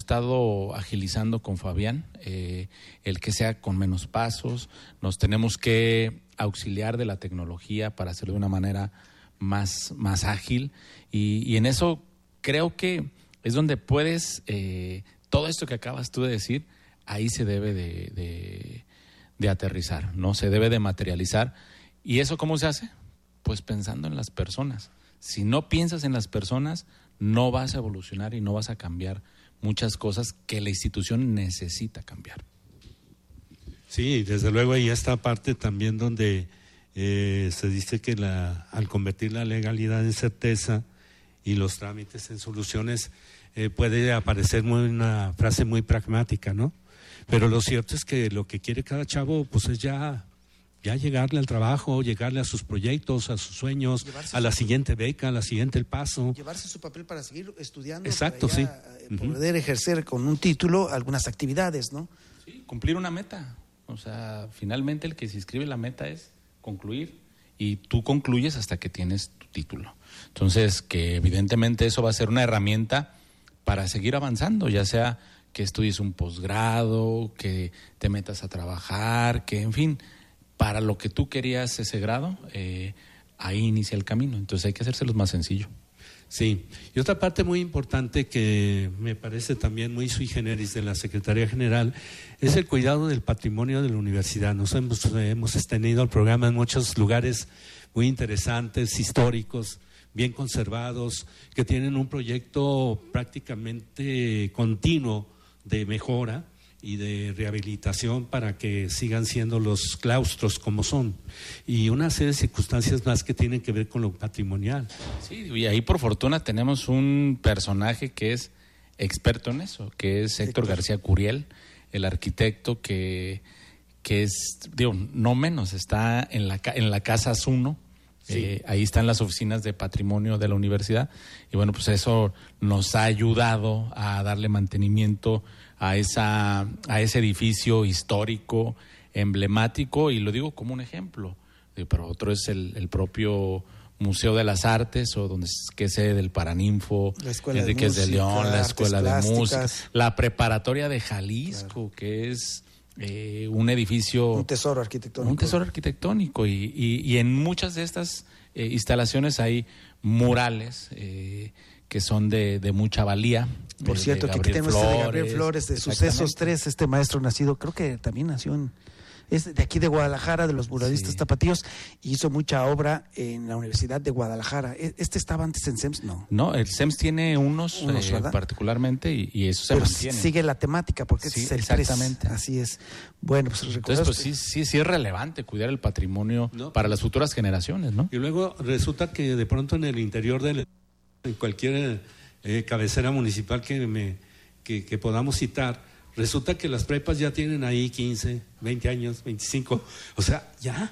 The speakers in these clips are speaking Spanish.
estado agilizando con Fabián, el que sea con menos pasos. Nos tenemos que auxiliar de la tecnología para hacerlo de una manera más ágil, y en eso creo que es donde puedes, todo esto que acabas tú de decir, ahí se debe de aterrizar, ¿no? Se debe de materializar. ¿Y eso cómo se hace? Pues pensando en las personas. Si no piensas en las personas, no vas a evolucionar y no vas a cambiar muchas cosas que la institución necesita cambiar. Sí, desde luego ahí está parte también donde se dice que al convertir la legalidad en certeza y los trámites en soluciones, puede aparecer una frase muy pragmática, ¿no? Pero lo cierto es que lo que quiere cada chavo pues es ya llegarle al trabajo, llegarle a sus proyectos, a sus sueños, a la siguiente beca, a la siguiente paso. Llevarse su papel para seguir estudiando. Exacto, para ya, sí. Poder ejercer con un título algunas actividades, ¿no? Sí, cumplir una meta. O sea, finalmente el que se inscribe, la meta es concluir, y tú concluyes hasta que tienes tu título. Entonces, que evidentemente eso va a ser una herramienta para seguir avanzando, ya sea que estudies un posgrado, que te metas a trabajar, que en fin, para lo que tú querías ese grado, ahí inicia el camino. Entonces hay que hacérselo más sencillo. Sí, y otra parte muy importante que me parece también muy sui generis de la Secretaría General es el cuidado del patrimonio de la universidad. Nos hemos tenido el programa en muchos lugares muy interesantes, históricos, bien conservados, que tienen un proyecto prácticamente continuo de mejora y de rehabilitación para que sigan siendo los claustros como son, y una serie de circunstancias más que tienen que ver con lo patrimonial. Sí, y ahí por fortuna tenemos un personaje que es experto en eso, que es Héctor García Curiel, el arquitecto que es, digo, no menos, está en la Casa Zuno. Sí. Ahí están las oficinas de patrimonio de la universidad, y bueno, pues eso nos ha ayudado a darle mantenimiento a ese edificio histórico, emblemático, y lo digo como un ejemplo, pero otro es el propio Museo de las Artes, o que es sede del Paraninfo, Enríquez de León, la Escuela de Música, la Preparatoria de Jalisco, claro, que es un edificio, un tesoro arquitectónico, y en muchas de estas instalaciones hay murales que son de mucha valía. Por cierto, que aquí tenemos de Gabriel Flores, de Sucesos 3, este maestro nacido, creo que también nació es de aquí de Guadalajara, de los muralistas tapatíos, y hizo mucha obra en la Universidad de Guadalajara. ¿Este estaba antes en SEMS? No, el SEMS tiene unos particularmente, y eso se mantiene. Sigue la temática, porque sí, es el exactamente. 3. Así es. Bueno, pues entonces, pues sí es relevante cuidar el patrimonio para las futuras generaciones, ¿no? Y luego resulta que de pronto en el interior en cualquier cabecera municipal que podamos citar, resulta que las prepas ya tienen ahí 15, 20 años, 25, o sea,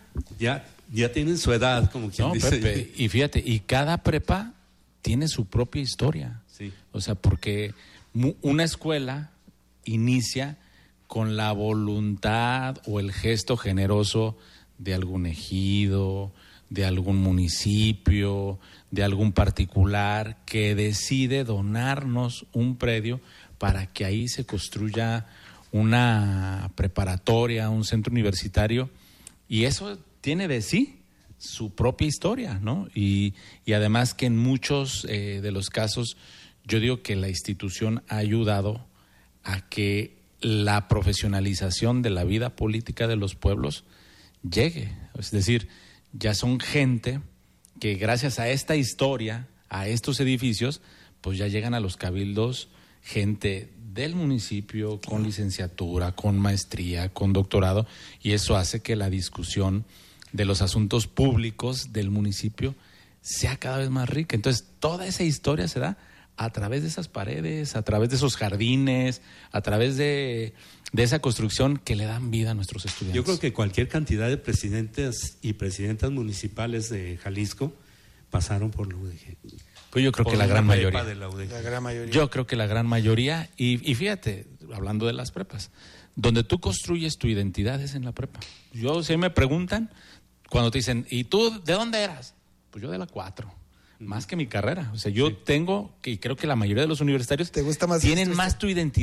ya tienen su edad, como quien dice. Pepe, y fíjate, y cada prepa tiene su propia historia. Sí. O sea, porque una escuela inicia con la voluntad o el gesto generoso de algún ejido, de algún municipio, de algún particular que decide donarnos un predio para que ahí se construya una preparatoria, un centro universitario, y eso tiene de sí su propia historia, ¿no? Y además que en muchos de los casos yo digo que la institución ha ayudado a que la profesionalización de la vida política de los pueblos llegue. Es decir, ya son gente que gracias a esta historia, a estos edificios, pues ya llegan a los cabildos gente del municipio con licenciatura, con maestría, con doctorado, y eso hace que la discusión de los asuntos públicos del municipio sea cada vez más rica. Entonces, toda esa historia se da a través de esas paredes, a través de esos jardines, a través de esa construcción que le dan vida a nuestros estudiantes. Yo creo que cualquier cantidad de presidentes y presidentas municipales de Jalisco pasaron por la UDG. Pues yo creo que la gran mayoría. Yo creo que la gran mayoría, y fíjate, hablando de las prepas, donde tú construyes tu identidad es en la prepa. Si me preguntan, cuando te dicen, ¿y tú de dónde eras? Pues yo de la 4. Más que mi carrera. O sea, yo tengo, y creo que la mayoría de los universitarios tienen más tu identidad.